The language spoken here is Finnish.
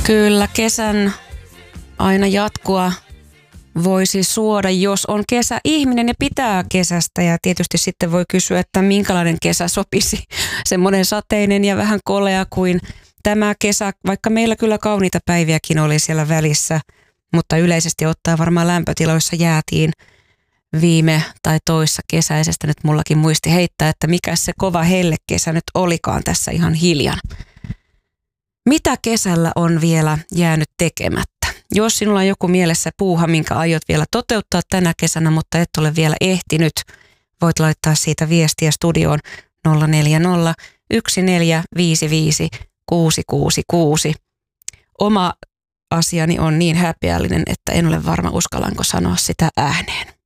Kyllä, kesän aina jatkua voisi suoda, jos on kesäihminen ja pitää kesästä. Ja tietysti sitten voi kysyä, että minkälainen kesä sopisi. Semmoinen sateinen ja vähän kolea kuin tämä kesä, vaikka meillä kyllä kauniita päiviäkin oli siellä välissä, mutta yleisesti ottaen varmaan lämpötiloissa jäätiin viime tai toissa kesäisestä. Nyt mullakin muisti heittää, että mikä se kova hellekesä nyt olikaan tässä ihan hiljan. Mitä kesällä on vielä jäänyt tekemättä? Jos sinulla on joku mielessä puuha, minkä aiot vielä toteuttaa tänä kesänä, mutta et ole vielä ehtinyt, voit laittaa siitä viestiä studioon 040 1455 666. Oma asiani on niin häpeällinen, että en ole varma uskallanko sanoa sitä ääneen.